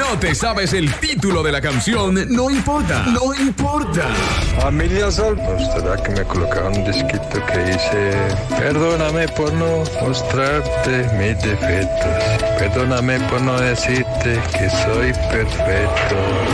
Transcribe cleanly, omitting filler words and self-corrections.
no te sabes el título de la canción, no importa, no importa. Familia Sol, será que me colocaron un disquito que dice: perdóname por no mostrarte mis defectos, perdóname por no decirte que soy perfecto.